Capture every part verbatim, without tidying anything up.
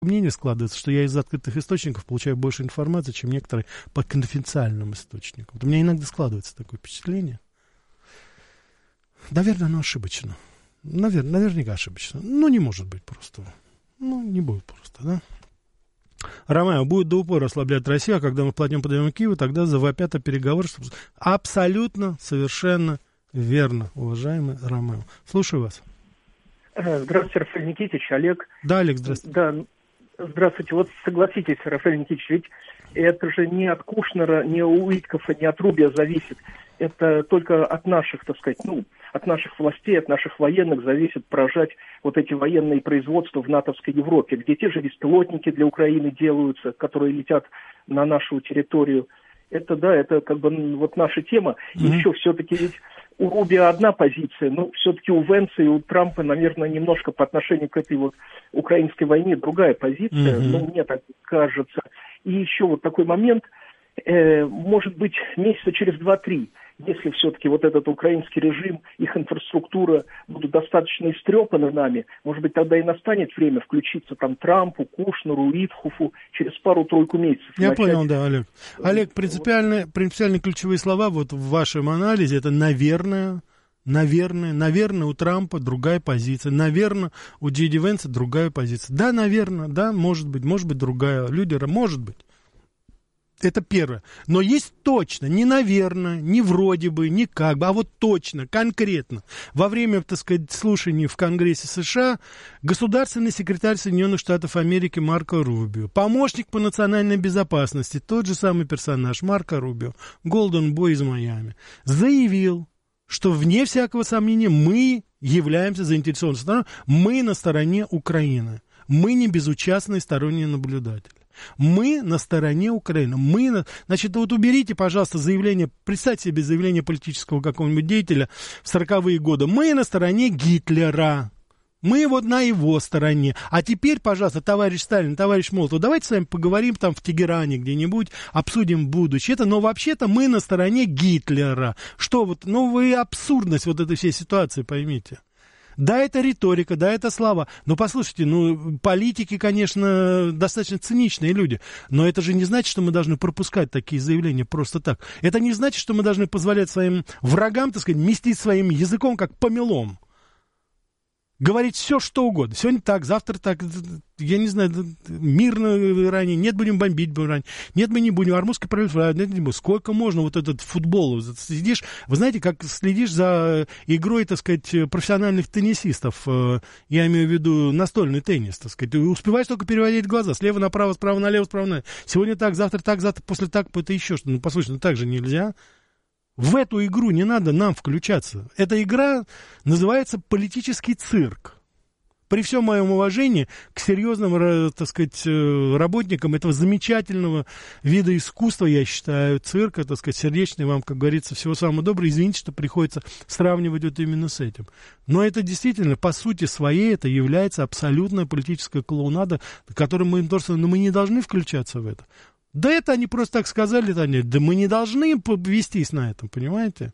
мнение складывается, что я из открытых источников получаю больше информации, чем некоторые по конфиденциальным источникам. Вот у меня иногда складывается такое впечатление. Наверное, оно ошибочно. Навер... Наверняка ошибочно. Ну, не может быть просто. Ну, не будет просто, да? Ромео, будет до упора ослаблять Россию, а когда мы плотнем подойдем к Киеву, тогда завопят о переговорах. Абсолютно, совершенно верно, уважаемый Ромео. Слушаю вас. Здравствуйте, Рафаэль Никитич, Олег. Да, Олег, здравствуйте. Да, здравствуйте. Вот согласитесь, Рафаэль Никитич, ведь это же не от Кушнера, не у Уиткофа, не от Рубио зависит. Это только от наших, так сказать, ну, от наших властей, от наших военных зависит поражать вот эти военные производства в натовской Европе, где те же беспилотники для Украины делаются, которые летят на нашу территорию. Это, да, это как бы вот наша тема. Mm-hmm. И еще все-таки ведь у Рубио одна позиция, но все-таки у Венса и у Трампа, наверное, немножко по отношению к этой вот украинской войне другая позиция, mm-hmm. ну, мне так кажется. И еще вот такой момент, э, может быть, месяца через два-три, если все-таки вот этот украинский режим, их инфраструктура будут достаточно истрепаны нами, может быть, тогда и настанет время включиться там Трампу, Кушнеру, Уитхофу через пару-тройку месяцев. Я начать... понял, да, Олег. Олег, принципиальные, принципиальные ключевые слова вот в вашем анализе, это «наверное», «наверное», «наверное» у Трампа другая позиция, «наверное» у Джей Ди Венса другая позиция. Да, наверное, да, может быть, может быть другая, люди, может быть. Это первое. Но есть точно, не наверное, не вроде бы, не как бы, а вот точно, конкретно. Во время, так сказать, слушаний в Конгрессе США государственный секретарь Соединенных Штатов Америки Марко Рубио, помощник по национальной безопасности, тот же самый персонаж Марко Рубио, Голден Бой из Майами, заявил, что вне всякого сомнения мы являемся заинтересованной стороной, мы на стороне Украины, мы не безучастные сторонние наблюдатели. Мы на стороне Украины. Мы на... Значит, вот уберите, пожалуйста, заявление, представьте себе заявление политического какого-нибудь деятеля в сороковые годы. Мы на стороне Гитлера. Мы вот на его стороне. А теперь, пожалуйста, товарищ Сталин, товарищ Молотов, давайте с вами поговорим там в Тегеране где-нибудь, обсудим будущее. Это, но вообще-то мы на стороне Гитлера. Что вот, ну вы абсурдность вот этой всей ситуации поймите. Да, это риторика, да, это слова. Но послушайте, ну, политики, конечно, достаточно циничные люди. Но это же не значит, что мы должны пропускать такие заявления просто так. Это не значит, что мы должны позволять своим врагам, так сказать, мстить своим языком, как помелом. Говорить все, что угодно. Сегодня так, завтра так, я не знаю, мирно в Иране, нет, будем бомбить в Иране, нет, мы не будем, Армузский пролив, нет, не будем. Сколько можно вот этот футбол, сидишь, вы знаете, как следишь за игрой, так сказать, профессиональных теннисистов, я имею в виду настольный теннис, так сказать, успеваешь только переводить глаза, слева направо, справа налево, справа налево, сегодня так, завтра так, завтра после так, это еще что-то, ну, послушайте, ну так же нельзя. В эту игру не надо нам включаться. Эта игра называется политический цирк. При всем моем уважении к серьезным, так сказать, работникам этого замечательного вида искусства, я считаю, цирка, так сказать, сердечный вам, как говорится, всего самого доброго. Извините, что приходится сравнивать вот именно с этим. Но это действительно, по сути своей, это является абсолютная политическая клоунада, которой мы, но мы не должны включаться в это. Да это они просто так сказали, Таня, да мы не должны повестись на этом, понимаете?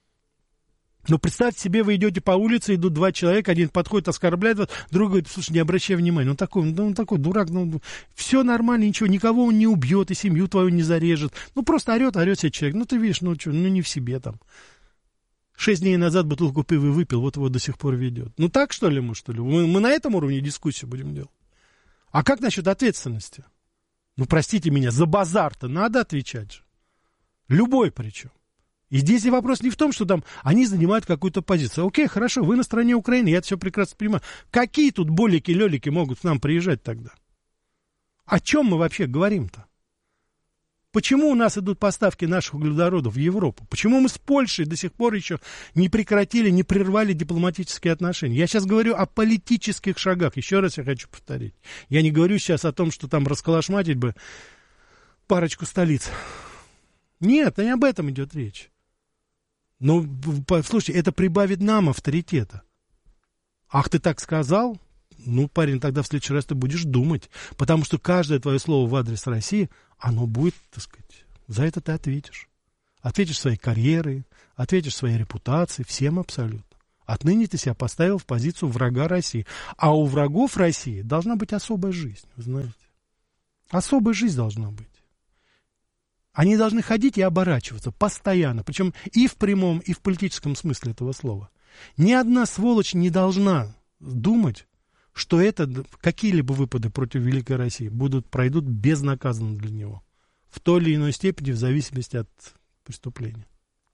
Но представьте себе, вы идете по улице, идут два человека, один подходит, оскорбляет вас, другой говорит, слушай, не обращай внимания, он такой, ну, он такой дурак, ну, все нормально, ничего, никого он не убьет, и семью твою не зарежет, ну, просто орет, орет себе человек, ну, ты видишь, ну, что, ну, не в себе там. Шесть дней назад бутылку пива выпил, вот его до сих пор ведет. Ну, так, что ли, мы, что ли? Мы, мы на этом уровне дискуссию будем делать. А как насчет ответственности? Ну, простите меня, за базар-то надо отвечать же. Любой причем. И здесь и вопрос не в том, что там они занимают какую-то позицию. Окей, хорошо, вы на стороне Украины, я это все прекрасно понимаю. Какие тут болики-лелики могут к нам приезжать тогда? О чем мы вообще говорим-то? Почему у нас идут поставки наших углеводородов в Европу? Почему мы с Польшей до сих пор еще не прекратили, не прервали дипломатические отношения? Я сейчас говорю о политических шагах. Еще раз я хочу повторить. Я не говорю сейчас о том, что там расколошматить бы парочку столиц. Нет, не об этом идет речь. Но, слушайте, это прибавит нам авторитета. Ах, ты так сказал? Ну, парень, тогда в следующий раз ты будешь думать. Потому что каждое твое слово в адрес России, оно будет, так сказать, за это ты ответишь. Ответишь своей карьерой, ответишь своей репутацией, всем абсолютно. Отныне ты себя поставил в позицию врага России. А у врагов России должна быть особая жизнь, вы знаете. Особая жизнь должна быть. Они должны ходить и оборачиваться постоянно, причем и в прямом, и в политическом смысле этого слова. Ни одна сволочь не должна думать, что это, какие-либо выпады против Великой России будут, пройдут безнаказанно для него. В той или иной степени, в зависимости от преступления.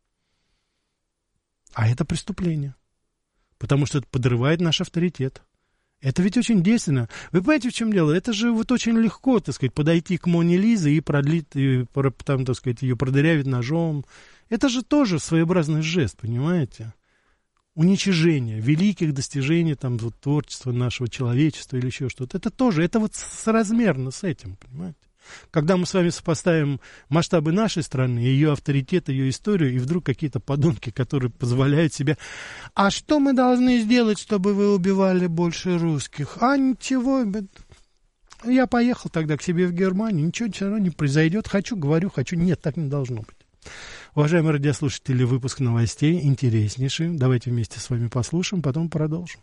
А это преступление. Потому что это подрывает наш авторитет. Это ведь очень действенно. Вы понимаете, в чем дело? Это же вот очень легко, так сказать, подойти к Моне Лизе и продлить, и, там, так сказать, ее продырявить ножом. Это же тоже своеобразный жест, понимаете? Уничижение великих достижений там, вот, творчества нашего человечества или еще что-то. Это тоже, это вот соразмерно с этим, понимаете? Когда мы с вами сопоставим масштабы нашей страны, ее авторитет, ее историю, и вдруг какие-то подонки, которые позволяют себе... А что мы должны сделать, чтобы вы убивали больше русских? А ничего, я поехал тогда к себе в Германию, ничего все равно не произойдет. Хочу, говорю, хочу. Нет, так не должно быть. Уважаемые радиослушатели, выпуск новостей интереснейший. Давайте вместе с вами послушаем, потом продолжим.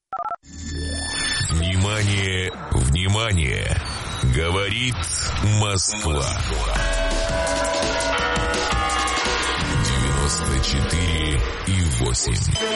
Внимание, внимание! Говорит Москва. девяносто четыре и восемь.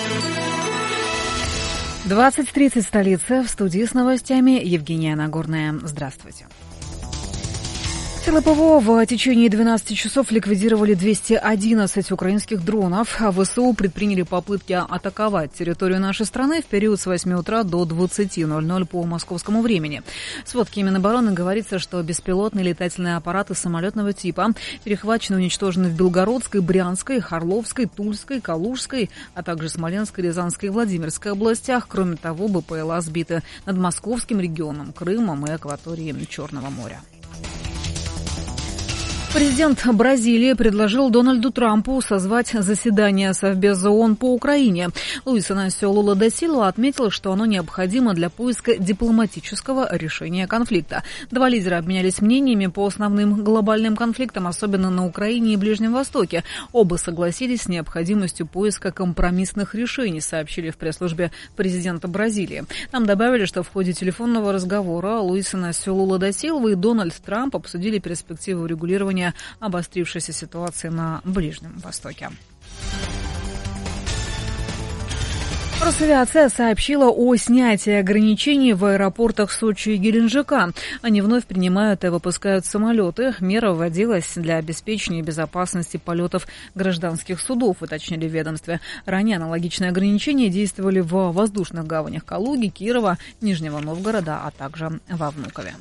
двадцать тридцать столица. В студии с новостями Евгения Нагорная. Здравствуйте. Силы ПВО в течение двенадцати часов ликвидировали двести одиннадцать украинских дронов. ВСУ предприняли попытки атаковать территорию нашей страны в период с восьми утра до двадцати ноль-ноль по московскому времени. В сводке Минобороны говорится, что беспилотные летательные аппараты самолетного типа перехвачены и уничтожены в Белгородской, Брянской, Орловской, Тульской, Калужской, а также Смоленской, Рязанской и Владимирской областях. Кроме того, БПЛА сбиты над Московским регионом, Крымом и акваторией Черного моря. Президент Бразилии предложил Дональду Трампу созвать заседание Совбеза ООН по Украине. Луис Инасио Лула да Силва отметил, что оно необходимо для поиска дипломатического решения конфликта. Два лидера обменялись мнениями по основным глобальным конфликтам, особенно на Украине и Ближнем Востоке. Оба согласились с необходимостью поиска компромиссных решений, сообщили в пресс-службе президента Бразилии. Там добавили, что в ходе телефонного разговора Луис Инасио Лула да Силва и Дональд Трамп обсудили перспективы урегулирования обострившейся ситуации на Ближнем Востоке. Росавиация сообщила о снятии ограничений в аэропортах Сочи и Геленджика. Они вновь принимают и выпускают самолеты. Мера вводилась для обеспечения безопасности полетов гражданских судов, уточнили в ведомстве. Ранее аналогичные ограничения действовали в воздушных гаванях Калуги, Кирова, Нижнего Новгорода, а также во Внукове.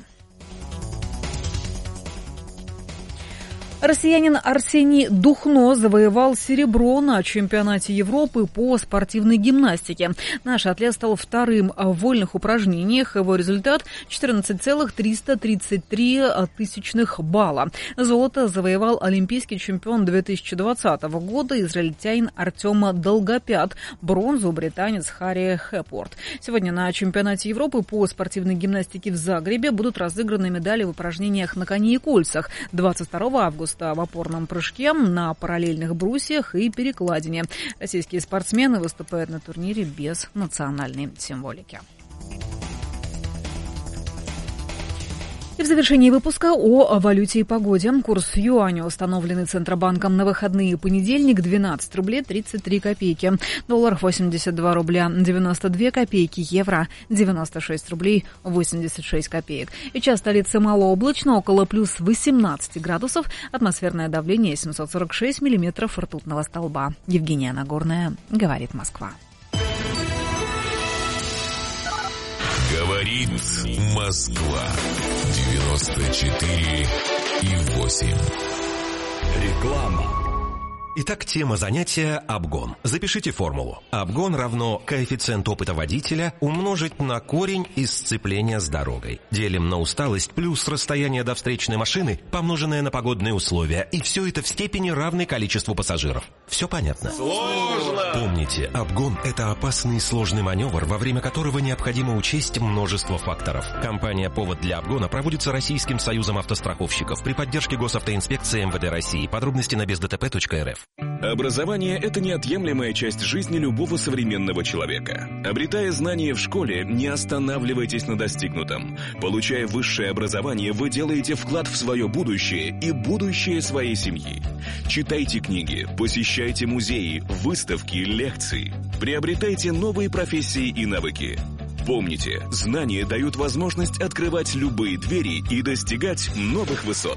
Россиянин Арсений Духно завоевал серебро на чемпионате Европы по спортивной гимнастике. Наш атлет стал вторым в вольных упражнениях. Его результат четырнадцать целых триста тридцать три тысячных балла. Золото завоевал олимпийский чемпион две тысячи двадцатого года израильтянин Артем Долгопят. Бронзу британец Харри Хепворт. Сегодня на чемпионате Европы по спортивной гимнастике в Загребе будут разыграны медали в упражнениях на коне и кольцах. двадцать второго августа в опорном прыжке, на параллельных брусьях и перекладине. Российские спортсмены выступают на турнире без национальной символики. И в завершении выпуска о валюте и погоде. Курс юаня, установленный Центробанком на выходные понедельник, двенадцать рублей тридцать три копейки. Доллар восемьдесят два рубля девяносто две копейки. Евро девяносто шесть рублей восемьдесят шесть копеек. И час столицы малооблачно, около плюс восемнадцати градусов. Атмосферное давление семьсот сорок шесть миллиметров ртутного столба. Евгения Нагорная, говорит Москва. Говорит Москва. девяносто четыре и восемь. Реклама. Итак, тема занятия – обгон. Запишите формулу. Обгон равно коэффициент опыта водителя умножить на корень из сцепления с дорогой. Делим на усталость плюс расстояние до встречной машины, помноженное на погодные условия. И все это в степени равной количеству пассажиров. Все понятно? Сложно! Помните, обгон – это опасный и сложный маневр, во время которого необходимо учесть множество факторов. Компания «Повод для обгона» проводится Российским союзом автостраховщиков при поддержке Госавтоинспекции эм вэ дэ России. Подробности на бездтп точка эр эф. Образование – это неотъемлемая часть жизни любого современного человека. Обретая знания в школе, не останавливайтесь на достигнутом. Получая высшее образование, вы делаете вклад в свое будущее и будущее своей семьи. Читайте книги, посещайте музеи, выставки, лекции. Приобретайте новые профессии и навыки. Помните, знания дают возможность открывать любые двери и достигать новых высот.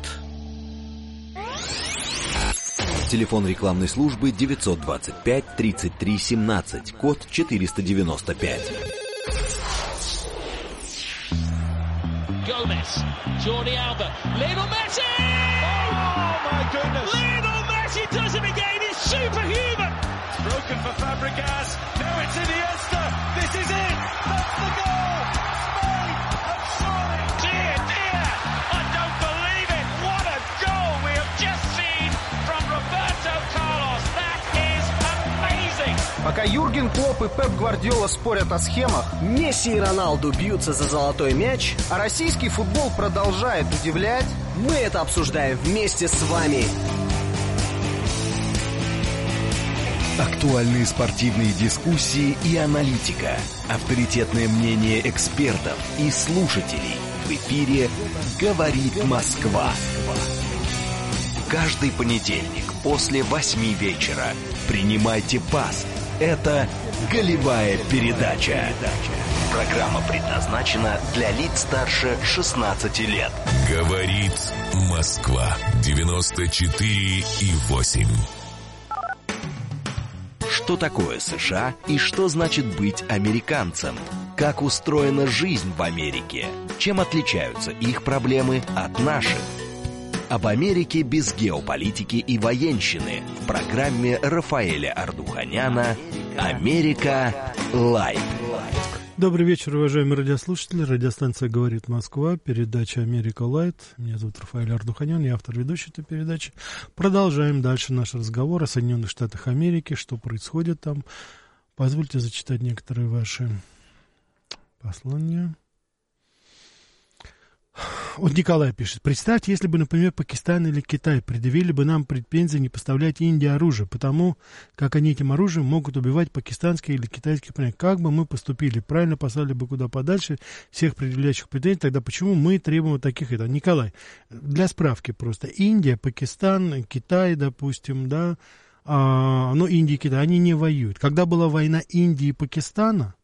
Телефон рекламной службы девятьсот двадцать пять тридцать три семнадцать, код четыреста девяносто пять. Gomez, Jordi Alba, Lionel Messi! Oh my goodness! Lionel Messi does it again, he's superhuman! Broken for Fabregas, now it's Iniesta, this is it! That's the goal! Spain have scored! Dear, dear, I don't believe it! What a goal we have just seen from Roberto Carlos! That is amazing! Пока Юрген Клопп и Пеп Гвардиола спорят о схемах, Месси и Роналду бьются за золотой мяч, а российский футбол продолжает удивлять, мы это обсуждаем вместе с вами. Актуальные спортивные дискуссии и аналитика. Авторитетное мнение экспертов и слушателей. В эфире «Говорит Москва». Каждый понедельник после восьми вечера принимайте пас. Это «Голевая передача». Программа предназначена для лиц старше шестнадцати лет. Говорит Москва. девяносто четыре и восемь. Что такое США и что значит быть американцем? Как устроена жизнь в Америке? Чем отличаются их проблемы от наших? Об Америке без геополитики и военщины в программе Рафаэля Ардуханяна «Америка Лайв». Добрый вечер, уважаемые радиослушатели. Радиостанция «Говорит Москва», передача «Америка Лайт». Меня зовут Рафаэль Ардуханян, я автор ведущей этой передачи. Продолжаем дальше наш разговор о Соединенных Штатах Америки, что происходит там. Позвольте зачитать некоторые ваши послания. Вот Николай пишет. Представьте, если бы, например, Пакистан или Китай предъявили бы нам претензии не поставлять Индии оружие, потому как они этим оружием могут убивать пакистанские или китайские пленных. Как бы мы поступили? Правильно послали бы куда подальше всех предъявляющих претензий, тогда почему мы требуем таких? Это Николай, для справки просто. Индия, Пакистан, Китай, допустим, да, а, ну, Индия и Китай, они не воюют. Когда была война Индии и Пакистана,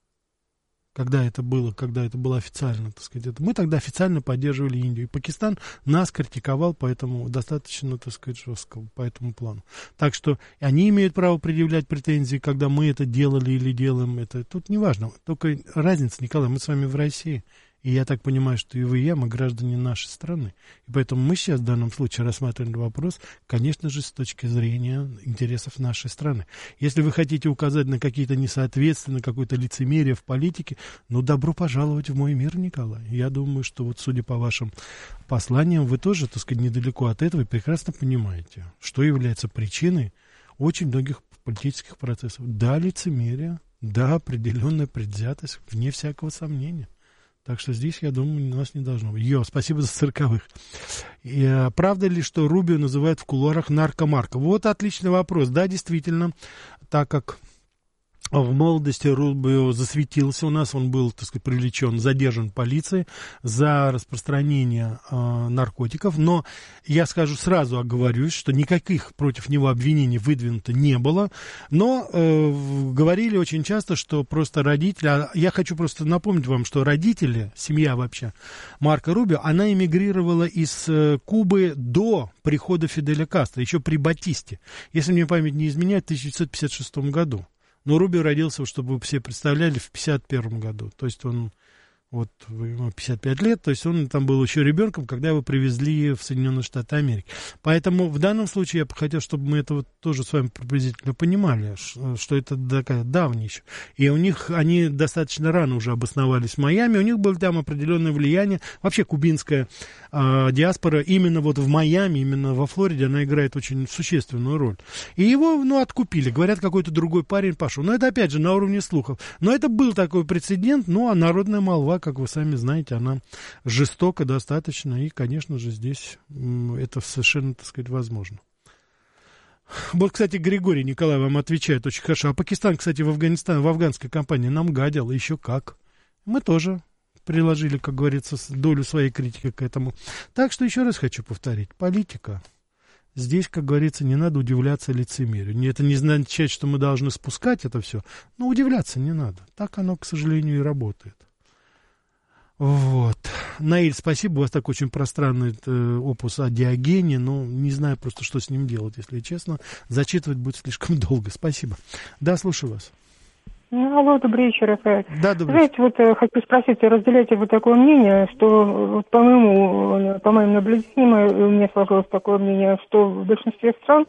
когда это было, когда это было официально, так сказать, это, мы тогда официально поддерживали Индию. И Пакистан нас критиковал, поэтому достаточно, так сказать, жестко по этому плану. Так что они имеют право предъявлять претензии, когда мы это делали или делаем это. Тут не важно. Только разница, Николай, мы с вами в России. И я так понимаю, что и вы, и я, мы граждане нашей страны. И поэтому мы сейчас в данном случае рассматриваем вопрос, конечно же, с точки зрения интересов нашей страны. Если вы хотите указать на какие-то несоответствия, на какое-то лицемерие в политике, ну, добро пожаловать в мой мир, Николай. Я думаю, что вот, судя по вашим посланиям, вы тоже, так сказать, недалеко от этого и прекрасно понимаете, что является причиной очень многих политических процессов. Да, лицемерие, да, определенная предвзятость, вне всякого сомнения. Так что здесь, я думаю, у нас не должно быть. Йо, спасибо за сороковых. И, а, правда ли, что Рубио называют в кулуарах наркомарка? Вот отличный вопрос. Да, действительно, так как в молодости Рубио засветился у нас, он был, так сказать, привлечен, задержан полицией за распространение э, наркотиков, но я скажу сразу, оговорюсь, что никаких против него обвинений выдвинуто не было, но э, говорили очень часто, что просто родители, а я хочу просто напомнить вам, что родители, семья вообще Марко Рубио, она эмигрировала из э, Кубы до прихода Фиделя Кастро, еще при Батисте, если мне память не изменяет, в тысяча девятьсот пятьдесят шестом году. Но Рубио родился, чтобы вы все представляли, в пятьдесят первом году. То есть он, вот, ему пятьдесят пять лет, то есть он там был еще ребенком, когда его привезли в Соединенные Штаты Америки. Поэтому в данном случае я бы хотел, чтобы мы это вот тоже с вами приблизительно понимали, что это такая давняя еще. И у них, они достаточно рано уже обосновались в Майами, у них было там определенное влияние. Вообще кубинская э, диаспора именно вот в Майами, именно во Флориде, она играет очень существенную роль. И его, ну, откупили. Говорят, какой-то другой парень пошел. Но это, опять же, на уровне слухов. Но это был такой прецедент, ну, а народная молва, как вы сами знаете, она жестока достаточно, и, конечно же, здесь это совершенно, так сказать, возможно. Вот, кстати, Григорий Николай вам отвечает очень хорошо. А Пакистан, кстати, в Афганистан, в афганской кампании нам гадил, еще как. Мы тоже приложили, как говорится, долю своей критики к этому. Так что еще раз хочу повторить. Политика. Здесь, как говорится, не надо удивляться лицемерию. Это не означает, что мы должны спускать это все, но удивляться не надо. Так оно, к сожалению, и работает. Вот. Наиль, спасибо, у вас такой очень пространный э, опус о Диогене, но не знаю просто, что с ним делать, если честно. Зачитывать будет слишком долго. Спасибо. Да, слушаю вас. Ну, алло, добрый вечер, Рафаэль. Да, добрый Знаете, вот э, хочу спросить, разделяете вы такое мнение, что, вот, по моему, по моим наблюдениям, у меня сложилось такое мнение, что в большинстве стран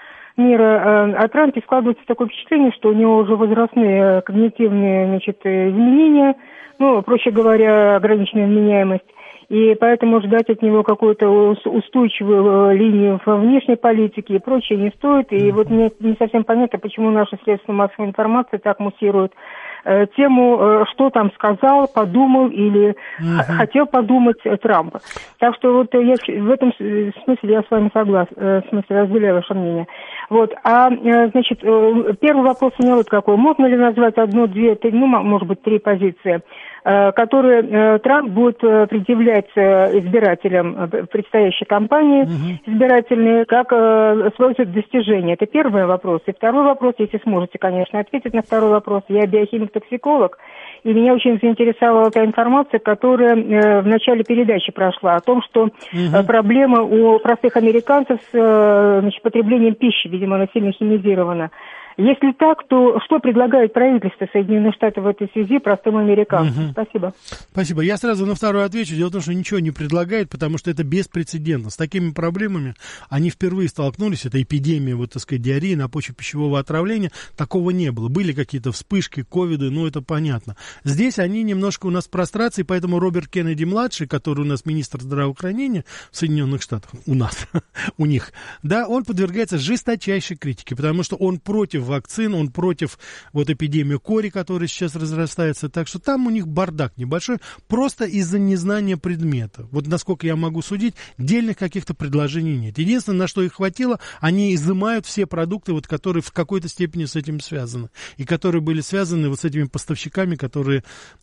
мира э, о Трампе складывается такое впечатление, что у него уже возрастные когнитивные, значит, изменения, ну, проще говоря, ограниченная вменяемость, и поэтому ждать от него какую-то устойчивую линию во внешней политике и прочее не стоит. И вот мне не совсем понятно, почему наши средства массовой информации так муссируют э, тему, э, что там сказал, подумал или uh-huh. х- хотел подумать э, Трамп. Так что вот я в этом смысле я с вами согласна, э, в смысле разделяю ваше мнение. Вот. А, э, значит, э, первый вопрос у меня вот какой. Можно ли назвать одну, две, три, ну, может быть, три позиции, которые э, Трамп будет э, предъявлять э, избирателям э, предстоящей кампании uh-huh. избирательной как э, свое достижение. Это первый вопрос. И второй вопрос, если сможете, конечно, ответить на второй вопрос. Я биохимик-токсиколог, и меня очень заинтересовала та информация, которая э, в начале передачи прошла, о том, что uh-huh. э, проблема у простых американцев с э, значит, потреблением пищи, видимо, она сильно химизирована. Если так, то что предлагает правительство Соединенных Штатов в этой связи простым американцам? Угу. Спасибо. Спасибо. Я сразу на второй отвечу. Дело в том, что ничего не предлагает, потому что это беспрецедентно. С такими проблемами они впервые столкнулись. Это эпидемия, вот, так сказать, диареи на почве пищевого отравления. Такого не было. Были какие-то вспышки, ковиды, ну, это понятно. Здесь они немножко у нас в прострации, поэтому Роберт Кеннеди-младший, который у нас министр здравоохранения в Соединенных Штатах, у нас, у них, да, он подвергается жесточайшей критике, потому что он против вакцин, он против вот эпидемии кори, которая сейчас разрастается, так что там у них бардак небольшой, просто из-за незнания предмета. Вот насколько я могу судить, дельных каких-то предложений нет. Единственное, на что их хватило, они изымают все продукты, вот, которые в какой-то степени с этим связаны, и которые были связаны вот с этими поставщиками, которые,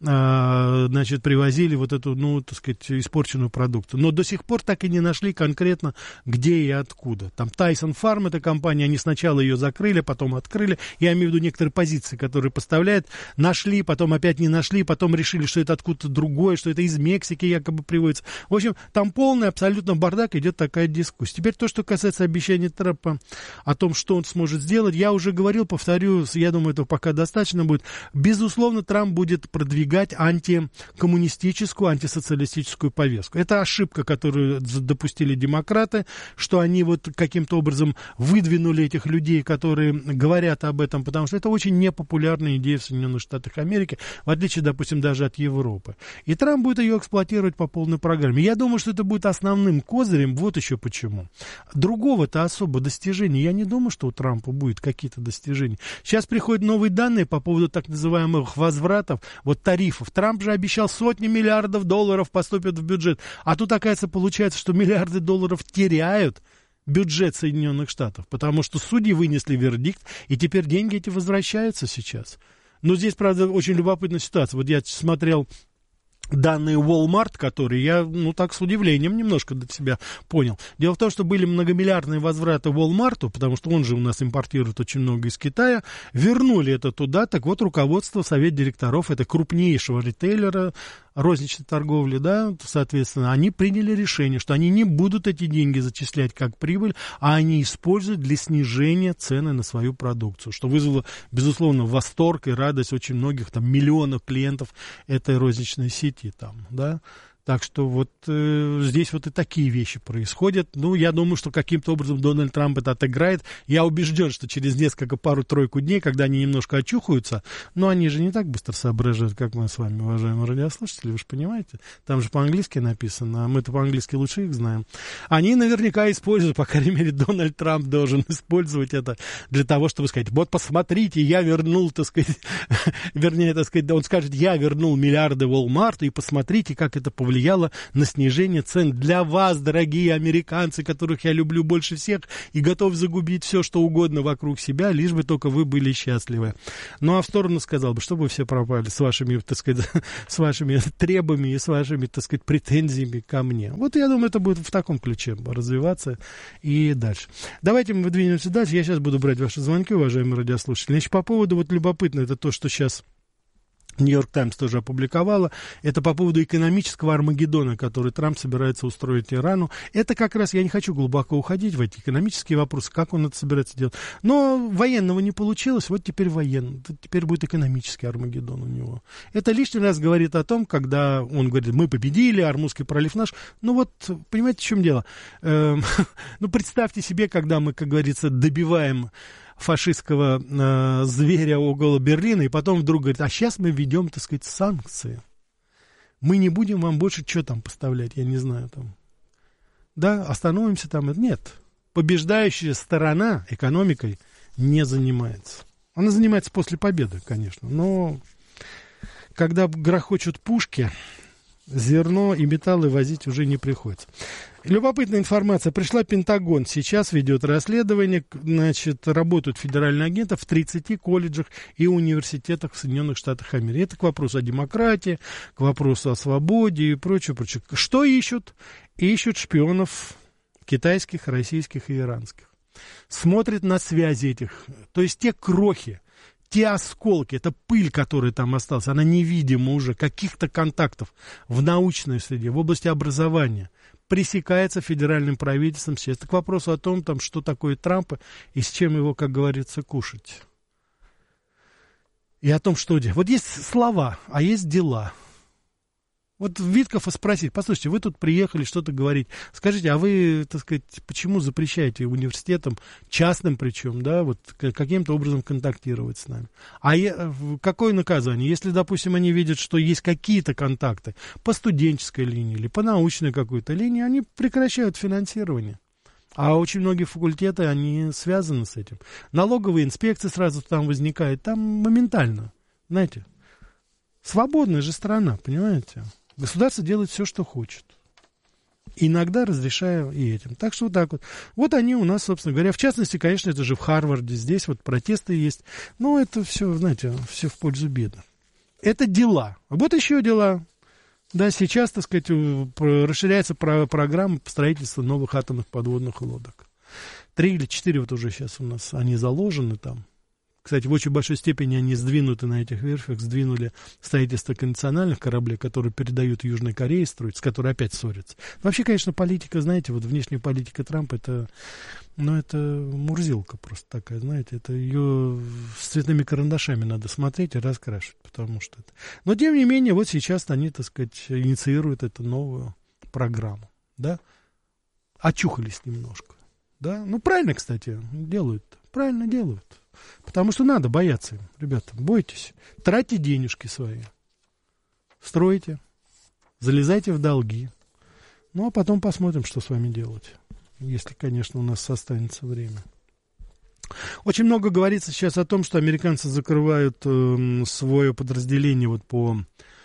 э, значит, привозили вот эту, ну, так сказать, испорченную продукцию. Но до сих пор так и не нашли конкретно, где и откуда. Там Tyson Farm, эта компания, они сначала ее закрыли, потом открыли. Я имею в виду некоторые позиции, которые поставляют, нашли, потом опять не нашли, потом решили, что это откуда-то другое, что это из Мексики якобы приводится. В общем, там полный абсолютно бардак, идет такая дискуссия. Теперь то, что касается обещаний Трампа о том, что он сможет сделать, я уже говорил, повторю, я думаю, этого пока достаточно будет. Безусловно, Трамп будет продвигать антикоммунистическую, антисоциалистическую повестку. Это ошибка, которую допустили демократы, что они вот каким-то образом выдвинули этих людей, которые говорят об этом, потому что это очень непопулярная идея в Соединенных Штатах Америки, в отличие, допустим, даже от Европы. И Трамп будет ее эксплуатировать по полной программе. Я думаю, что это будет основным козырем, вот еще почему. Другого-то особо достижения, я не думаю, что у Трампа будет какие-то достижения. Сейчас приходят новые данные по поводу так называемых возвратов, вот тарифов. Трамп же обещал сотни миллиардов долларов поступят в бюджет, а тут, оказывается, получается, что миллиарды долларов теряют бюджет Соединенных Штатов, потому что судьи вынесли вердикт, и теперь деньги эти возвращаются сейчас. Но здесь, правда, очень любопытная ситуация. Вот я смотрел данные Walmart, которые я, ну, так с удивлением немножко для себя понял. Дело в том, что были многомиллиардные возвраты Walmart, потому что он же у нас импортирует очень много из Китая, вернули это туда, так вот руководство, совет директоров, это крупнейшего ритейлера, розничной торговли, да, соответственно, они приняли решение, что они не будут эти деньги зачислять как прибыль, а они используют для снижения цены на свою продукцию, что вызвало, безусловно, восторг и радость очень многих, там, миллионов клиентов этой розничной сети, там, да. Так что вот э, здесь вот и такие вещи происходят. Ну, я думаю, что каким-то образом Дональд Трамп это отыграет. Я убежден, что через несколько, пару-тройку дней, когда они немножко очухаются, но они же не так быстро соображают, как мы с вами, уважаемые радиослушатели, вы же понимаете. Там же по-английски написано, а мы-то по-английски лучше их знаем. Они наверняка используют, по крайней мере, Дональд Трамп должен использовать это для того, чтобы сказать, вот посмотрите, я вернул, так сказать, вернее, так сказать, он скажет, я вернул миллиарды Walmart, и посмотрите, как это повлияет повлияло на снижение цен для вас, дорогие американцы, которых я люблю больше всех и готов загубить все, что угодно вокруг себя, лишь бы только вы были счастливы. Ну, а в сторону сказал бы, чтобы вы все пропали с вашими, так сказать, с вашими требами и с вашими, так сказать, претензиями ко мне. Вот я думаю, это будет в таком ключе развиваться и дальше. Давайте мы выдвинемся дальше. Я сейчас буду брать ваши звонки, уважаемые радиослушатели. Значит, по поводу, вот любопытно, это то, что сейчас Нью-Йорк Таймс тоже опубликовала. Это по поводу экономического Армагеддона, который Трамп собирается устроить Ирану. Это как раз, я не хочу глубоко уходить в эти экономические вопросы, как он это собирается делать. Но военного не получилось, вот теперь военный. Теперь будет экономический Армагеддон у него. Это лишний раз говорит о том, когда он говорит, мы победили, Ормузский пролив наш. Ну вот, понимаете, в чем дело? Эм, ну, представьте себе, когда мы, как говорится, добиваем фашистского э, зверя около Берлина, и потом вдруг говорит, а сейчас мы введем, так сказать, санкции. Мы не будем вам больше что там поставлять, я не знаю, там. Да, остановимся там. Нет. Побеждающая сторона экономикой не занимается. Она занимается после победы, конечно, но когда грохочут пушки, зерно и металлы возить уже не приходится. Любопытная информация. Пришла Пентагон. Сейчас ведет расследование. Значит, работают федеральные агенты в тридцати колледжах и университетах в Соединенных Штатах Америки. Это к вопросу о демократии, к вопросу о свободе и прочее, прочее. Что ищут? Ищут шпионов китайских, российских и иранских. Смотрят на связи этих. То есть те крохи, те осколки, это пыль, которая там осталась, она невидима уже, каких-то контактов в научной среде, в области образования, пресекается федеральным правительством. Это к вопросу о том, там, что такое Трампа и с чем его, как говорится, кушать. И о том, что делать. Вот есть слова, а есть дела. Вот Виткофа спросить, послушайте, вы тут приехали что-то говорить, скажите, а вы, так сказать, почему запрещаете университетам, частным причем, да, вот каким-то образом контактировать с нами? А я, какое наказание? Если, допустим, они видят, что есть какие-то контакты по студенческой линии или по научной какой-то линии, они прекращают финансирование. А очень многие факультеты, они связаны с этим. Налоговые инспекции сразу там возникают, там моментально, знаете, свободная же страна, понимаете? Государство делает все, что хочет. Иногда разрешая и этим. Так что вот так вот. Вот они у нас, собственно говоря, в частности, конечно, это же в Харварде, здесь вот протесты есть. Но это все, знаете, все в пользу бедных. Это дела. Вот еще дела. Да, сейчас, так сказать, расширяется программа строительства новых атомных подводных лодок. Три или четыре вот уже сейчас у нас, они заложены там. Кстати, в очень большой степени они сдвинуты на этих верфях, сдвинули строительство конвенциональных кораблей, которые передают Южной Корее строить, с которой опять ссорятся. Вообще, конечно, политика, знаете, вот внешняя политика Трампа, это, ну, это мурзилка просто такая, знаете, это ее с цветными карандашами надо смотреть и раскрашивать, потому что это... Но, тем не менее, вот сейчас они, так сказать, инициируют эту новую программу, да, очухались немножко, да, ну, правильно, кстати, делают, правильно делают. Потому что надо бояться им, ребята, бойтесь, тратьте денежки свои, стройте, залезайте в долги, ну а потом посмотрим, что с вами делать, если, конечно, у нас останется время. Очень много говорится сейчас о том, что американцы закрывают э, свое подразделение вот по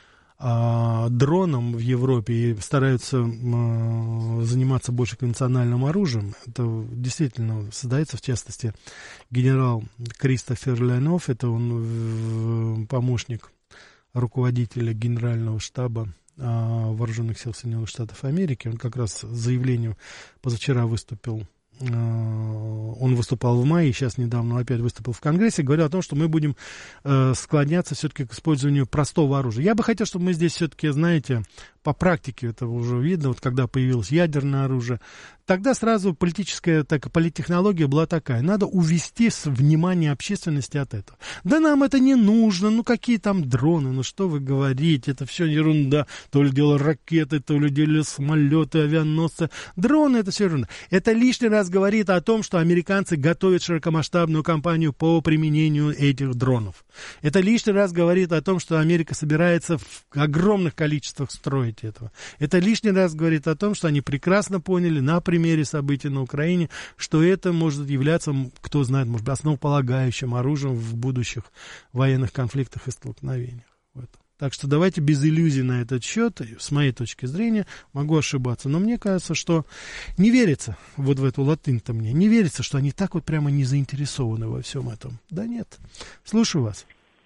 э, дронам в Европе и стараются э, заниматься больше конвенциональным оружием. Это действительно создается, в частности, генерал Кристофер Ленов, это он э, помощник руководителя генерального штаба э, Вооруженных сил Соединенных Штатов Америки. Он как раз с заявлением позавчера выступил. Он выступал в мае, сейчас недавно опять выступил в Конгрессе, говорил о том, что мы будем э, склоняться все-таки к использованию простого оружия. Я бы хотел, чтобы мы здесь все-таки, знаете, по практике этого уже видно, вот когда появилось ядерное оружие, тогда сразу политическая, так и политтехнология была такая, надо увести внимание общественности от этого. Да нам это не нужно, ну какие там дроны, ну что вы говорите, это все ерунда, то ли дело ракеты, то ли дело самолеты, авианосцы, дроны, это все ерунда. Это лишний раз говорит о том, что американцы готовят широкомасштабную кампанию по применению этих дронов. Это лишний раз говорит о том, что Америка собирается в огромных количествах строить этого. Это лишний раз говорит о том, что они прекрасно поняли на примере событий на Украине, что это может являться, кто знает, может быть, основополагающим оружием в будущих военных конфликтах и столкновениях. Вот. Так что давайте без иллюзий на этот счет. С моей точки зрения, могу ошибаться. Но мне кажется, что не верится вот в эту латынь-то мне. Не верится, что они так вот прямо не заинтересованы во всем этом. Да нет. Слушаю вас.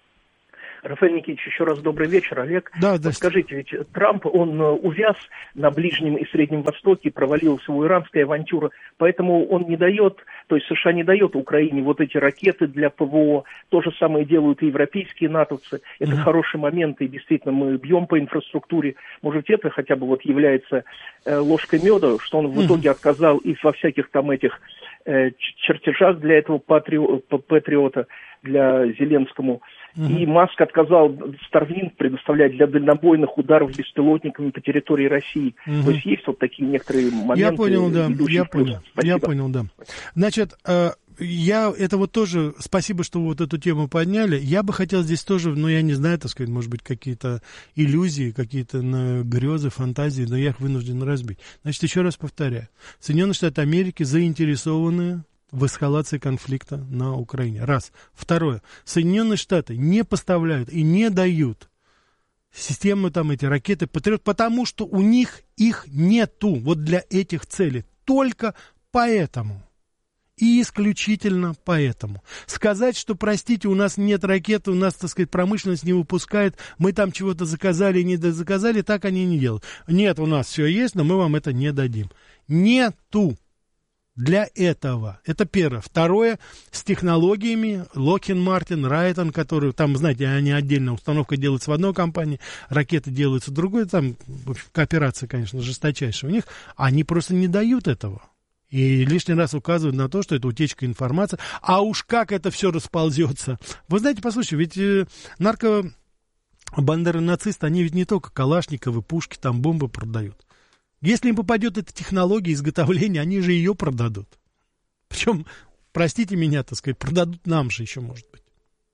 Рафаэль Никитич, еще раз добрый вечер. Олег, да, да. Вот скажите, ведь Трамп, он увяз на Ближнем и Среднем Востоке, провалилась его иранская авантюра, поэтому он не дает, то есть США не дает Украине вот эти ракеты для ПВО. То же самое делают и европейские натовцы. Это mm-hmm. хороший момент, и действительно мы бьем по инфраструктуре. Может, это хотя бы вот является э, ложкой меда, что он в mm-hmm. итоге отказал и во всяких там этих э, чертежах для этого патрио- патриота, для Зеленскому. Uh-huh. И Маск отказал Starlink предоставлять для дальнобойных ударов беспилотниками по территории России. Uh-huh. То есть есть вот такие некоторые моменты. Я понял, да. Я понял. Спасибо. Я понял, да. Значит, я это вот тоже, спасибо, что вы вот эту тему подняли. Я бы хотел здесь тоже, ну, я не знаю, так сказать, может быть, какие-то иллюзии, какие-то грезы, фантазии, но я их вынужден разбить. Значит, еще раз повторяю. Соединенные Штаты Америки заинтересованы в эскалации конфликта на Украине. Раз. Второе. Соединенные Штаты не поставляют и не дают системы там эти ракеты Патриот, потому что у них их нету вот для этих целей. Только поэтому. И исключительно поэтому. Сказать, что, простите, у нас нет ракет, у нас, так сказать, промышленность не выпускает, мы там чего-то заказали, не заказали, так они не делают. Нет, у нас все есть, но мы вам это не дадим. Нету. Для этого. Это первое. Второе, с технологиями Lockheed Martin, Raytheon, которые, там, знаете, они отдельно, установка делается в одной компании, ракеты делаются в другой, там кооперация, конечно, жесточайшая у них, они просто не дают этого. И лишний раз указывают на то, что это утечка информации. А уж как это все расползется. Вы знаете, послушайте, ведь э, нарко... бандеры-нацисты, они ведь не только калашниковы, пушки, там бомбы продают. Если им попадет эта технология изготовления, они же ее продадут. Причем, простите меня, так сказать, продадут нам же еще, может быть.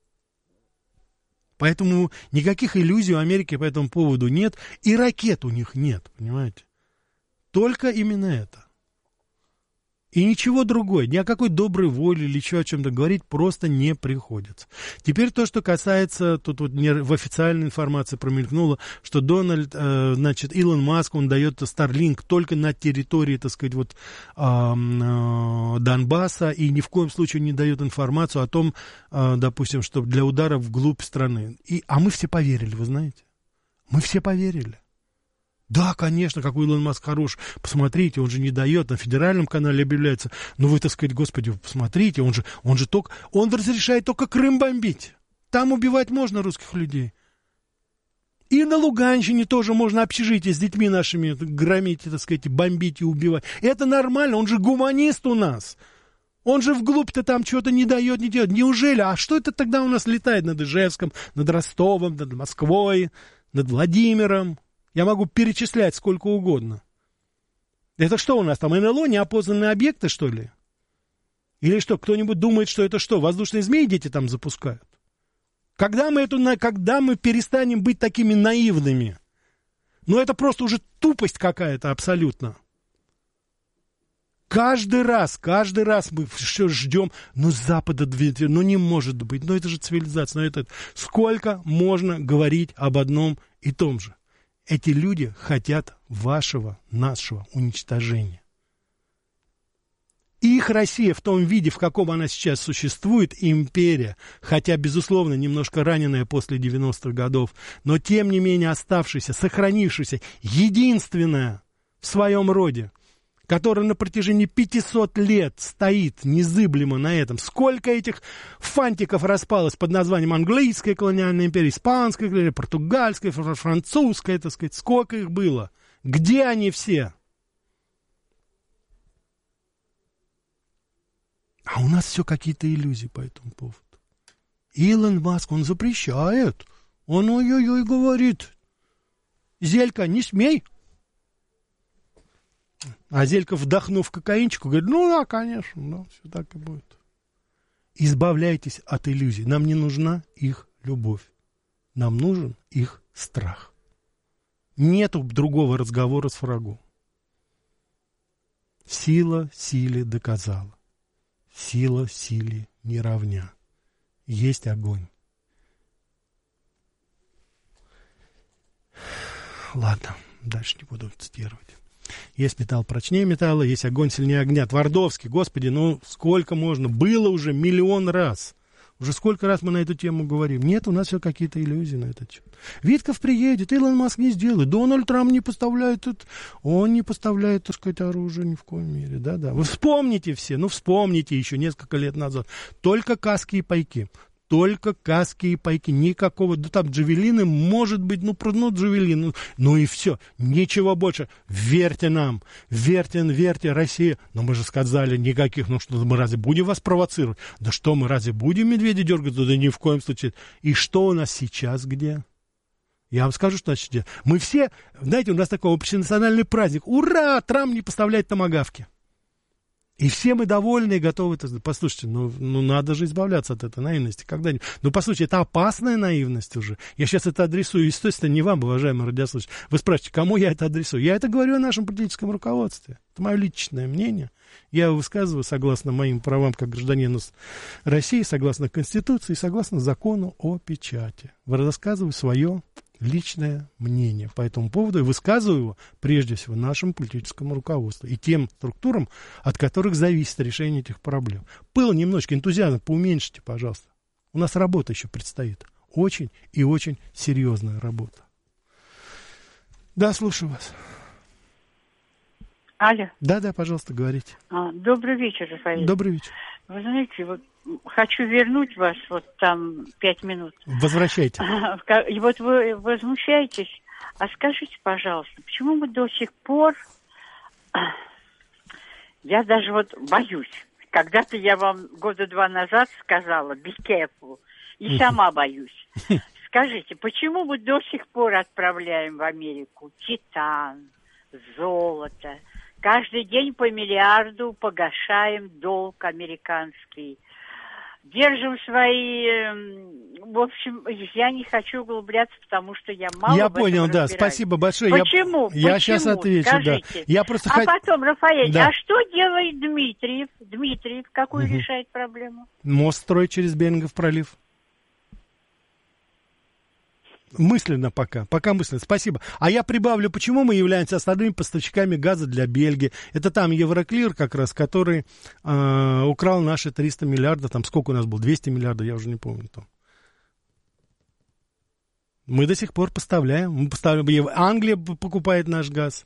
Поэтому никаких иллюзий у Америки по этому поводу нет. И ракет у них нет, понимаете. Только именно это. И ничего другое, ни о какой доброй воле или еще о чем-то говорить просто не приходится. Теперь то, что касается, тут вот в официальной информации промелькнуло, что Дональд, э, значит, Илон Маск, он дает Starlink только на территории, так сказать, вот э, э, Донбасса, и ни в коем случае не дает информацию о том, э, допустим, что для удара вглубь страны. И, а мы все поверили, вы знаете, мы все поверили. Да, конечно, какой Илон Маск хорош. Посмотрите, он же не дает, на федеральном канале объявляется. Ну вы, так сказать, господи, посмотрите, он же, он же только, он разрешает только Крым бомбить. Там убивать можно русских людей. И на Луганщине тоже можно общежитие с детьми нашими громить, так сказать, бомбить и убивать. Это нормально, он же гуманист у нас. Он же вглубь-то там чего-то не дает, не делает. Неужели? А что это тогда у нас летает над Ижевском, над Ростовом, над Москвой, над Владимиром? Я могу перечислять сколько угодно. Это что у нас там, эн эл о, неопознанные объекты, что ли? Или что, кто-нибудь думает, что это что, воздушные змеи дети там запускают? Когда мы, эту, когда мы перестанем быть такими наивными? Ну, это просто уже тупость какая-то абсолютно. Каждый раз, каждый раз мы все ждем, ну, с Запада, ну, не может быть, ну, это же цивилизация, ну, это... Сколько можно говорить об одном и том же? Эти люди хотят вашего, нашего уничтожения. Их Россия в том виде, в каком она сейчас существует, империя, хотя, безусловно, немножко раненая после девяностых годов, но, тем не менее, оставшаяся, сохранившаяся, единственная в своем роде, которая на протяжении пятисот лет стоит незыблемо на этом. Сколько этих фантиков распалось под названием английская колониальная империя, испанская колониальная, португальская, французская, так сказать, сколько их было? Где они все? А у нас все какие-то иллюзии по этому поводу. Илон Маск, он запрещает. Он ой-ой-ой говорит. Зелька, не смей. А Зелька, вдохнув кокаинчику, говорит, ну да, конечно, да, все так и будет. Избавляйтесь от иллюзий. Нам не нужна их любовь. Нам нужен их страх. Нету другого разговора с врагом. Сила силе доказала. Сила силе не равня. Есть огонь. ладно, дальше не буду цитировать. Есть металл прочнее металла, есть огонь сильнее огня. Твардовский, господи, ну сколько можно? Было уже миллион раз. Уже сколько раз мы на эту тему говорим. Нет, у нас все какие-то иллюзии на этот счет. Витков приедет, Илон Маск не сделает. Дональд Трамп не поставляет, он не поставляет, так сказать, оружие ни в коем мере. Да-да. Вы вспомните все, ну вспомните еще несколько лет назад. Только каски и пайки. Только каски и пайки, никакого, да там джавелины, может быть, ну, ну джавелин, ну, ну и все, ничего больше. Верьте нам, верьте, верьте, Россия. Но мы же сказали, никаких, ну что, мы разве будем вас провоцировать? Да что, мы разве будем медведя дергать? Да ни в коем случае. И что у нас сейчас где? Я вам скажу, что значит. Мы все, знаете, у нас такой общенациональный праздник. Ура, Трамп не поставляет томагавки. И все мы довольны и готовы. Послушайте, ну, ну надо же избавляться от этой наивности когда-нибудь. Ну, послушайте, это опасная наивность уже. Я сейчас это адресую, естественно, не вам, уважаемые радиослушатели. Вы спрашиваете, кому я это адресую? Я это говорю о нашем политическом руководстве. Это мое личное мнение. Я его высказываю согласно моим правам как гражданина России, согласно Конституции, согласно закону о печати. Рассказываю свое личное мнение по этому поводу и высказываю его прежде всего нашему политическому руководству и тем структурам, от которых зависит решение этих проблем. Пыл немножечко, энтузиазм поуменьшите, пожалуйста. У нас работа еще предстоит. Очень и очень серьезная работа. Да, слушаю вас. Алло. Да-да, пожалуйста, говорите. А, добрый вечер, Рафаэль. Добрый вечер. Вы знаете, вот хочу вернуть вас вот там пять минут. Возвращайте. И вот вы возмущаетесь. А скажите, пожалуйста, почему мы до сих пор... Я даже вот боюсь. Когда-то я вам года два назад сказала be careful. И сама боюсь. Скажите, почему мы до сих пор отправляем в Америку титан, золото? Каждый день по миллиарду погашаем долг американский. Держим свои... В общем, я не хочу углубляться, потому что я мало Я в понял, этом да, разбираюсь. спасибо большое. Почему? Я, я Почему? сейчас отвечу, Скажите. да. Я просто а хот... потом, Рафаэль, да. а что делает Дмитриев? Дмитриев какую угу. решает проблему? Мост строить через Берингов пролив. Мысленно пока, пока мысленно, спасибо. А я прибавлю, почему мы являемся основными поставщиками газа для Бельгии. Это там Евроклир как раз, который э, украл наши триста миллиардов, там сколько у нас было, двести миллиардов, я уже не помню. Там. Мы до сих пор поставляем, мы поставляем, Англия покупает наш газ.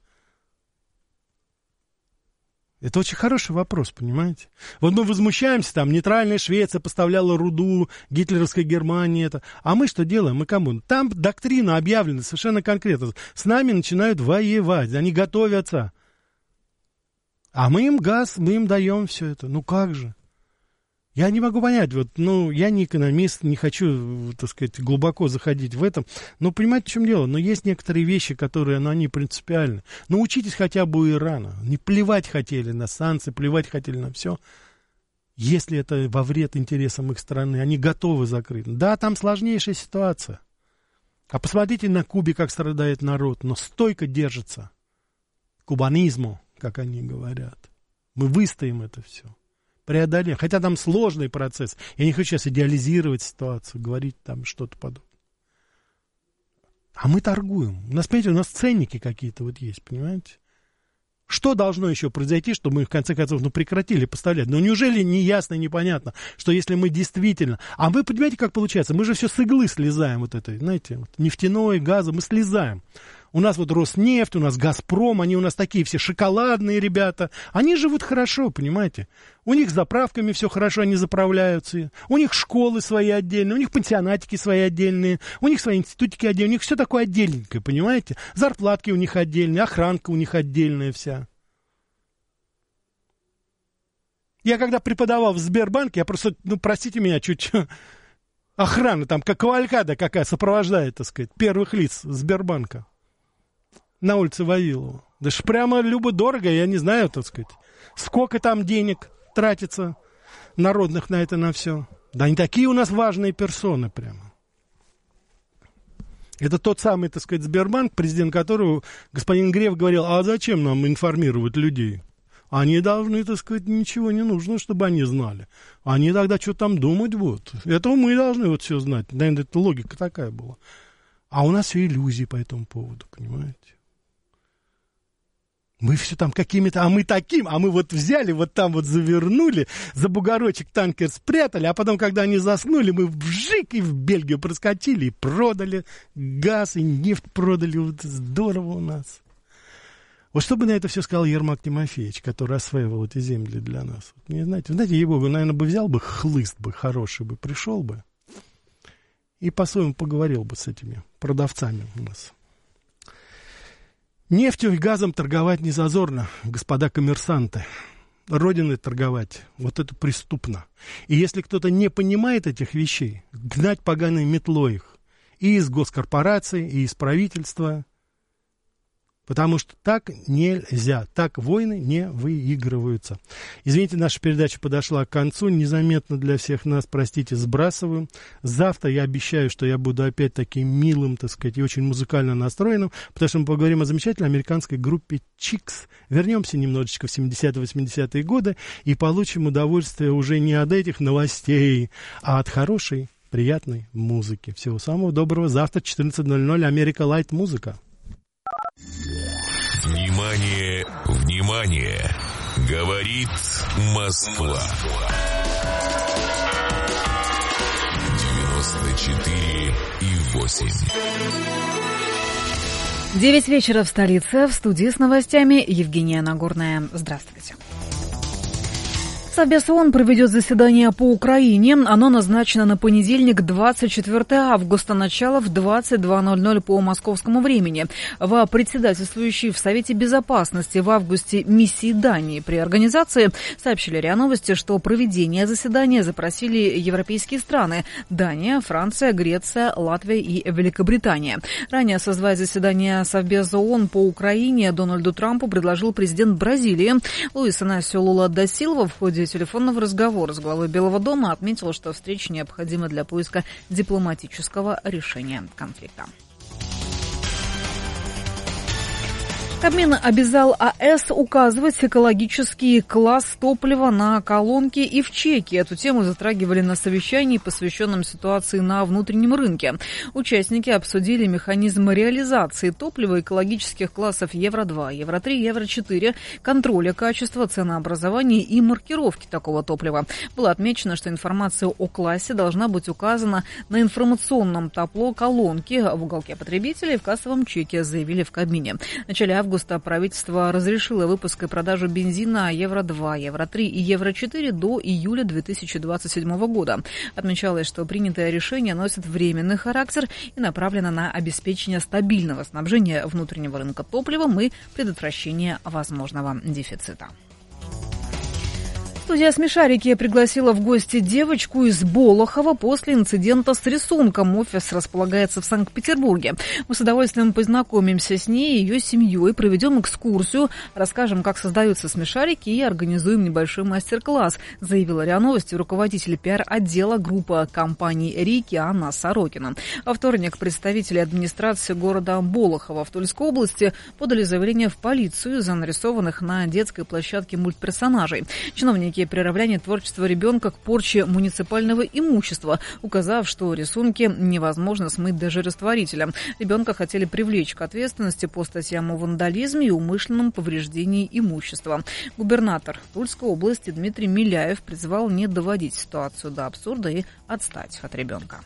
Это очень хороший вопрос, понимаете? Вот мы возмущаемся, там, нейтральная Швеция поставляла руду, гитлеровская Германия, это. А мы что делаем? Мы кому? Там доктрина объявлена совершенно конкретно. С нами начинают воевать, они готовятся. А мы им газ, мы им даем все это. Ну как же? Я не могу понять, вот, ну, я не экономист, не хочу, так сказать, глубоко заходить в этом, но понимаете, в чем дело? Но есть некоторые вещи, которые, ну, они принципиальны. Научитесь хотя бы у Ирана. Не плевать хотели на санкции, плевать хотели на все. Если это во вред интересам их страны, они готовы закрыть. Да, там сложнейшая ситуация. А посмотрите на Кубе, как страдает народ, но стойко держится. Кубанизму, как они говорят. Мы выстоим это все. Преодолеем. Хотя там сложный процесс. Я не хочу сейчас идеализировать ситуацию, говорить там что-то подобное. А мы торгуем. У нас, понимаете, у нас ценники какие-то вот есть, понимаете? Что должно еще произойти, чтобы мы, в конце концов, ну, прекратили поставлять? Ну, неужели не ясно, непонятно, что если мы действительно... А вы понимаете, как получается? Мы же все с иглы слезаем вот этой, знаете, вот, нефтяной, газа, мы слезаем. У нас вот Роснефть, у нас Газпром, они у нас такие все шоколадные ребята. Они живут хорошо, понимаете? У них с заправками все хорошо, они заправляются. У них школы свои отдельные, у них пансионатики свои отдельные, у них свои институтики отдельные, у них все такое отдельненькое, понимаете? Зарплатки у них отдельные, охранка у них отдельная вся. Я когда преподавал в Сбербанке, я просто, ну, простите меня, чуть... Охрана там, как кавалькада какая сопровождает, так сказать, первых лиц Сбербанка. На улице Вавилова. Да ж прямо любо-дорого, я не знаю, так сказать, сколько там денег тратится народных на это, на все. Да они такие у нас важные персоны прямо. Это тот самый, так сказать, Сбербанк, президент которого господин Греф говорил, а зачем нам информировать людей? Они должны, так сказать, ничего не нужно, чтобы они знали. Они тогда что там думать будут. Это мы должны вот все знать. Наверное, это логика такая была. А у нас все иллюзии по этому поводу, понимаете? Мы все там какими-то, а мы таким, а мы вот взяли, вот там вот завернули, за бугорочек танкер спрятали, а потом, когда они заснули, мы вжик и в Бельгию проскочили, и продали газ, и нефть продали, вот здорово у нас. Вот что бы на это все сказал Ермак Тимофеевич, который осваивал эти земли для нас? Вот, не знаете, знаете, ей-богу, наверное, бы взял бы хлыст бы хороший бы, пришел бы и по-своему поговорил бы с этими продавцами у нас. Нефтью и газом торговать не зазорно, господа коммерсанты. Родиной торговать, вот это преступно. И если кто-то не понимает этих вещей, гнать поганой метлой их и из госкорпораций, и из правительства. Потому что так нельзя, так войны не выигрываются. Извините, наша передача подошла к концу, незаметно для всех нас, простите, сбрасываю. Завтра я обещаю, что я буду опять таким милым, так сказать, и очень музыкально настроенным, потому что мы поговорим о замечательной американской группе Чикс. Вернемся немножечко в семидесятые-восьмидесятые годы и получим удовольствие уже не от этих новостей, а от хорошей, приятной музыки. Всего самого доброго. Завтра четырнадцать ноль ноль Америка Лайт музыка. Внимание, внимание! Говорит Москва. девяносто четыре и восемь. Девять вечера в столице. В студии с новостями Евгения Нагорная. Здравствуйте. Совбез ООН проведет заседание по Украине. Оно назначено на понедельник, двадцать четвёртого августа, начало в двадцать два ноль ноль по московскому времени. В председательствующей в Совете Безопасности в августе миссии Дании при организации сообщили РИА Новости, что проведение заседания запросили европейские страны – Дания, Франция, Греция, Латвия и Великобритания. Ранее созвать заседание Совбеза ООН по Украине Дональду Трампу предложил президент Бразилии Луис Инасио Лула да Силва. В ходе телефонного разговора с главой Белого дома отметил, что встреча необходима для поиска дипломатического решения конфликта. Кабмин обязал АЭС указывать экологический класс топлива на колонки и в чеке. Эту тему затрагивали на совещании, посвященном ситуации на внутреннем рынке. Участники обсудили механизм реализации топлива экологических классов Евро два, Евро три, Евро четыре, контроля качества, ценообразования и маркировки такого топлива. Было отмечено, что информация о классе должна быть указана на информационном табло колонки в уголке потребителя и в кассовом чеке, заявили в Кабмине. В начале августа правительство разрешило выпуск и продажу бензина Евро два, Евро три и Евро четыре до июля две тысячи двадцать седьмого года. Отмечалось, что принятое решение носит временный характер и направлено на обеспечение стабильного снабжения внутреннего рынка топливом и предотвращение возможного дефицита. Студия «Смешарики» пригласила в гости девочку из Болохова после инцидента с рисунком. Офис располагается в Санкт-Петербурге. Мы с удовольствием познакомимся с ней и ее семьей, проведем экскурсию, расскажем, как создаются смешарики и организуем небольшой мастер-класс, заявила РИА Новости руководитель пиар-отдела группы компании «Рики» Анна Сорокина. Во вторник представители администрации города Болохова в Тульской области подали заявление в полицию за нарисованных на детской площадке мультперсонажей. Чиновники приравняли творчество ребенка к порче муниципального имущества, указав, что рисунки невозможно смыть даже растворителем. Ребенка хотели привлечь к ответственности по статьям о вандализме и умышленном повреждении имущества. Губернатор Тульской области Дмитрий Миляев призвал не доводить ситуацию до абсурда и отстать от ребенка.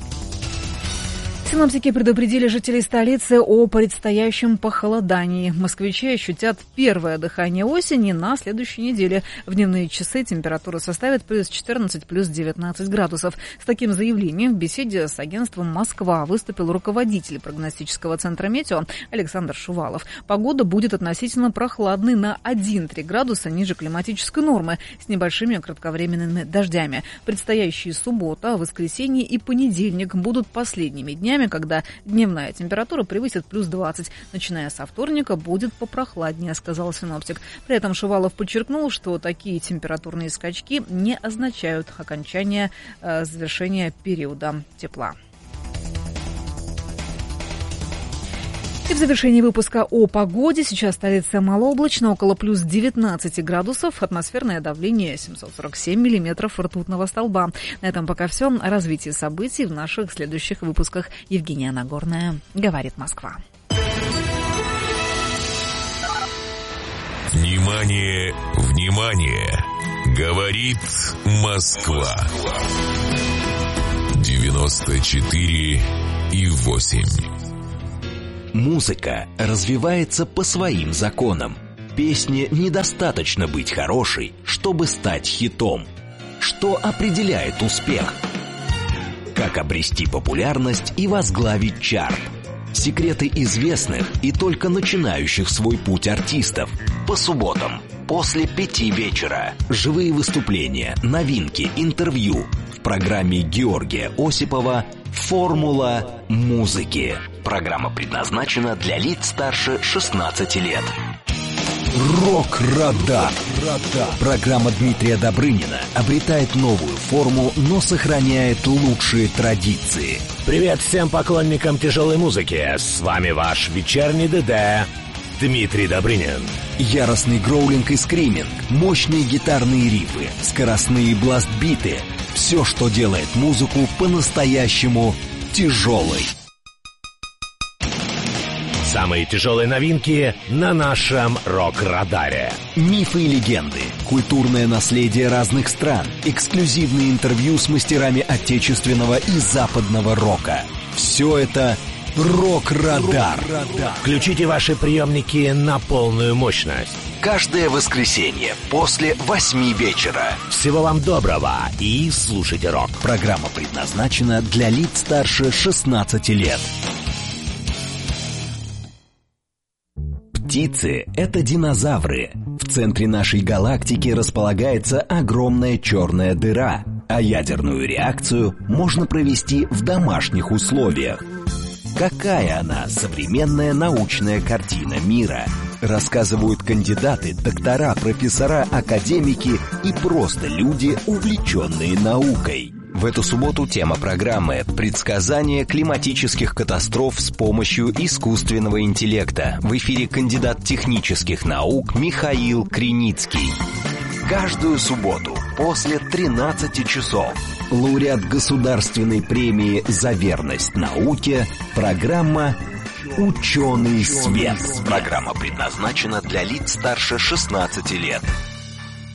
Синоптики предупредили жителей столицы о предстоящем похолодании. Москвичи ощутят первое дыхание осени на следующей неделе. В дневные часы температура составит плюс четырнадцать, плюс девятнадцать градусов. С таким заявлением в беседе с агентством «Москва» выступил руководитель прогностического центра «Метео» Александр Шувалов. Погода будет относительно прохладной на один-три градуса ниже климатической нормы с небольшими кратковременными дождями. Предстоящие суббота, воскресенье и понедельник будут последними днями, когда дневная температура превысит плюс двадцать. Начиная со вторника будет попрохладнее, сказал синоптик. При этом Шувалов подчеркнул, что такие температурные скачки не означают окончание э, завершения периода тепла. И в завершении выпуска о погоде. Сейчас столица малооблачно, около плюс девятнадцати градусов. Атмосферное давление семьсот сорок семь миллиметров ртутного столба. На этом пока все. О развитии событий в наших следующих выпусках. Евгения Нагорная, говорит Москва. Внимание, внимание! Говорит Москва. девяносто четыре и восемь. Музыка развивается по своим законам. Песне недостаточно быть хорошей, чтобы стать хитом. Что определяет успех? Как обрести популярность и возглавить чарт? Секреты известных и только начинающих свой путь артистов. По субботам после пяти вечера. Живые выступления, новинки, интервью. В программе Георгия Осипова «Формула музыки». Программа предназначена для лиц старше шестнадцати лет. Рок-радар. Программа Дмитрия Добрынина обретает новую форму, но сохраняет лучшие традиции. Привет всем поклонникам тяжелой музыки. С вами ваш вечерний ДД Дмитрий Добрынин. Яростный гроулинг и скриминг, мощные гитарные рифы, скоростные бластбиты. Все, что делает музыку по-настоящему тяжелой. Самые тяжелые новинки на нашем рок-радаре. Мифы и легенды, культурное наследие разных стран, эксклюзивные интервью с мастерами отечественного и западного рока. Все это «Рок-радар». Включите ваши приемники на полную мощность. Каждое воскресенье после восьми вечера. Всего вам доброго и слушайте рок. Программа предназначена для лиц старше шестнадцати лет. Птицы — это динозавры. В центре нашей галактики располагается огромная черная дыра, а ядерную реакцию можно провести в домашних условиях. Какая она, современная научная картина мира? Рассказывают кандидаты, доктора, профессора, академики и просто люди, увлеченные наукой. В эту субботу тема программы «Предсказание климатических катастроф с помощью искусственного интеллекта». В эфире кандидат технических наук Михаил Криницкий. Каждую субботу после тринадцати часов лауреат государственной премии «За верность науке» программа «Ученый свет». Программа предназначена для лиц старше шестнадцати лет.